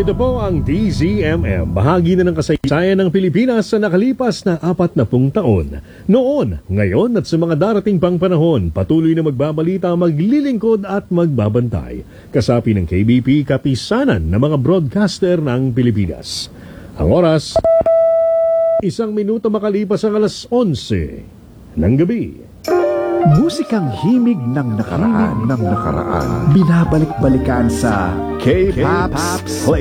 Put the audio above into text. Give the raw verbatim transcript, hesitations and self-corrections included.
Ito po ang D Z M M, bahagi na ng kasaysayan ng Pilipinas sa nakalipas na apat na pung taon. Noon, ngayon at sa mga darating pang panahon, patuloy na magbabalita, maglilingkod at magbabantay. Kasapi ng K B P, kapisanan ng mga broadcaster ng Pilipinas. Ang oras, isang minuto makalipas ang alas onse ng gabi. Musikang himig ng nakaraan, ng nakaraan. Binabalik-balikan sa K-Pops